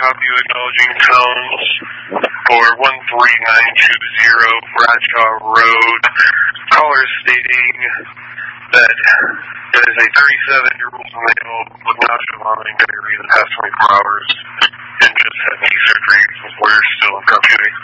copy you acknowledging tones for 13920 Bradshaw Road. Caller stating that it is a 37-year-old male with nausea, vomiting, diarrhea the past 24 hours and just had knee surgery. We're still in custody.